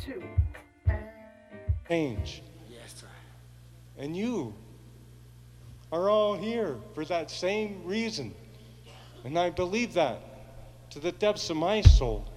to change. Yes, sir. And you are all here for that same reason. And I believe that to the depths of my soul.